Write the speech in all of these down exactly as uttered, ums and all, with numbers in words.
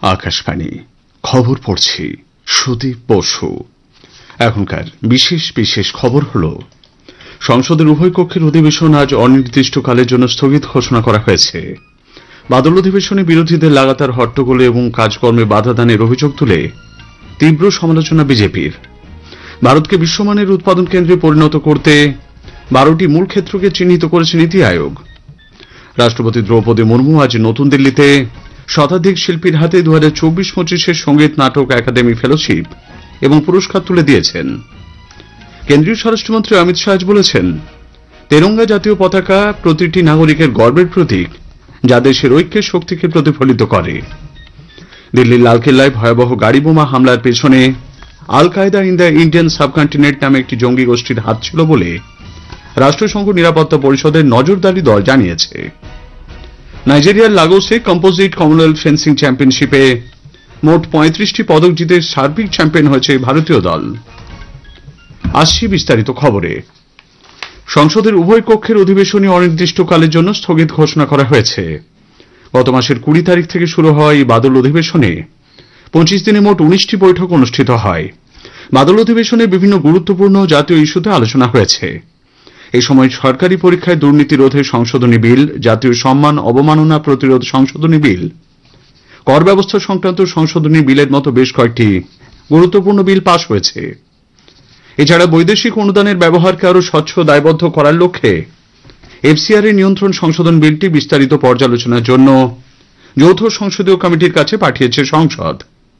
আকাশবাণী খবর পড়ছি সুদীপ বসু। এখনকার বিশেষ বিশেষ খবর হল, সংসদের উভয় কক্ষের অধিবেশন আজ অনির্দিষ্টকালের জন্য স্থগিত ঘোষণা করা হয়েছে। বাদল অধিবেশনে বিরোধীদের লাগাতার হট্টগোল এবং কাজকর্মে বাধা দানের অভিযোগ তুলে তীব্র সমালোচনা বিজেপির। ভারতকে বিশ্বমানের উৎপাদন কেন্দ্রে পরিণত করতে বারোটি মূল ক্ষেত্রকে চিহ্নিত করেছে নীতি আয়োগ। রাষ্ট্রপতি দ্রৌপদী মুর্মু আজ নতুন দিল্লিতে শতাধিক শিল্পীর হাতে দু হাজার চব্বিশ পঁচিশের সঙ্গীত নাটক একাডেমি ফেলোশিপ এবং পুরস্কার তুলে দিয়েছেন। কেন্দ্রীয় স্বরাষ্ট্রমন্ত্রী অমিত শাহ বলেছেন, তেরঙ্গা জাতীয় পতাকা প্রতিটি নাগরিকের গর্বের প্রতীক, যা দেশের ঐক্যের শক্তিকে প্রতিফলিত করে। দিল্লির লালকেল্লায় ভয়াবহ গাড়ি বোমা হামলার পেছনে আল কায়দা ইন দ্য ইন্ডিয়ান সাবকন্টিনেন্ট নামে একটি জঙ্গি গোষ্ঠীর হাত ছিল বলে রাষ্ট্রসংঘ নিরাপত্তা পরিষদের নজরদারি দল জানিয়েছে। নাইজেরিয়ার লাগোসে কম্পোজিট কমনওয়েলথ ফেন্সিং চ্যাম্পিয়নশিপে মোট পঁয়ত্রিশটি পদক জিতে সার্বিক চ্যাম্পিয়ন হয়েছে ভারতীয় দল। আসছি বিস্তারিত খবরে। সংসদের উভয় কক্ষের অধিবেশনই অনির্দিষ্টকালের জন্য স্থগিত ঘোষণা করা হয়েছে। গত মাসের কুড়ি তারিখ থেকে শুরু হওয়া এই বাদল অধিবেশনে পঁচিশ দিনে মোট উনিশটি বৈঠক অনুষ্ঠিত হয়। বাদল অধিবেশনে বিভিন্ন গুরুত্বপূর্ণ জাতীয় ইস্যুতে আলোচনা হয়েছে। এই সময় সরকারি পরীক্ষায় দুর্নীতি রোধে সংশোধনী বিল, জাতীয় সম্মান অবমাননা প্রতিরোধ সংশোধনী বিল, কর ব্যবস্থা সংক্রান্ত সংশোধনী বিলের মতো বেশ কয়েকটি গুরুত্বপূর্ণ বিল পাশ হয়েছে। এছাড়া বৈদেশিক অনুদানের ব্যবহারকে আরও স্বচ্ছ দায়বদ্ধ করার লক্ষ্যে এফসিআর এর নিয়ন্ত্রণ সংশোধন বিলটি বিস্তারিত পর্যালোচনার জন্য যৌথ সংসদীয় কমিটির কাছে পাঠিয়েছে সংসদ।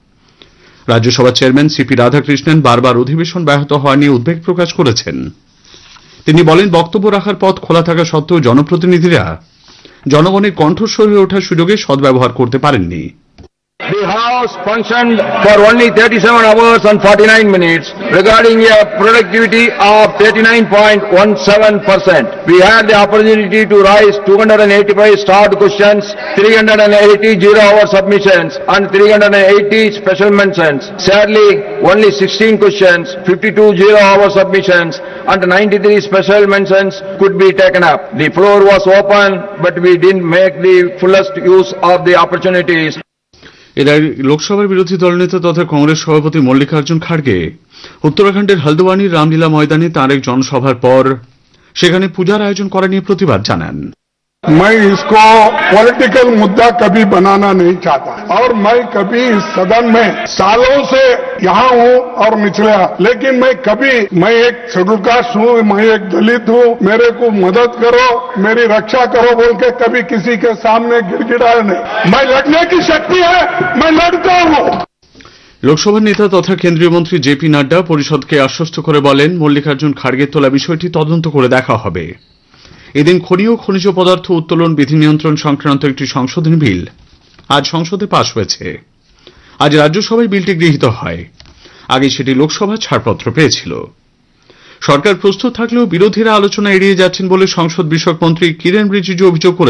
রাজ্যসভার চেয়ারম্যান সিপি রাধাকৃষ্ণন বারবার অধিবেশন ব্যাহত হওয়া নিয়ে উদ্বেগ প্রকাশ করেছেন। তিনি বলেন, বক্তব্য রাখার পথ খোলা থাকা সত্ত্বেও জনপ্রতিনিধিরা জনগণের কণ্ঠস্বর হয়ে ওঠার সুযোগে সদ্ব্যবহার করতে পারেননি। The House functioned for only thirty-seven hours and forty-nine minutes, regarding a productivity of thirty-nine point one seven percent. We had the opportunity to raise two hundred eighty-five starred questions, three hundred eighty zero-hour submissions and three hundred eighty special mentions. Sadly, only sixteen questions, fifty-two zero-hour submissions and ninety-three special mentions could be taken up. The floor was open, but we didn't make the fullest use of the opportunities. এর আগে লোকসভার বিরোধী দলনেতা তথা কংগ্রেস সভাপতি মল্লিকার্জুন খাড়গে উত্তরাখণ্ডের হলদওয়ানির রামলীলা ময়দানে তাঁর এক জনসভার পর সেখানে পূজার আয়োজন করা নিয়ে প্রতিবাদ জানান। मैं इसको पॉलिटिकल मुद्दा कभी बनाना नहीं चाहता और मैं कभी इस सदन में सालों से यहाँ हूँ और निचले, लेकिन मैं कभी मैं एक शेड्यूल कास्ट हूँ, मैं एक दलित हूँ, मेरे को मदद करो, मेरी रक्षा करो बोल के कभी किसी के सामने गिड़गिड़ाया नहीं। मैं लड़ने की शक्ति है, मैं लड़ता हूँ। লোকসভার নেতা তথা কেন্দ্রীয় মন্ত্রী জেপি নাড্ডা পরিষদকে আশ্বস্ত করে বলেন, মল্লিকার্জুন খাড়গের তোলা বিষয়টি তদন্ত করে দেখা হবে। এদিন খনি ও খনিজ পদার্থ উত্তোলন বিধি নিয়ন্ত্রণ সংক্রান্ত একটি সংশোধনী বিল আজ সংসদে পাশ হয়েছে। আজ রাজ্যসভায় বিলটি গৃহীত হয়। আগে সেটি লোকসভা ছাড়পত্র পেয়েছিল। সরকার প্রস্তুত থাকলেও বিরোধীরা আলোচনা এড়িয়ে যাচ্ছেন বলে সংসদ বিষয়ক মন্ত্রী কিরেন রিজিজু অভিযোগ করেছেন।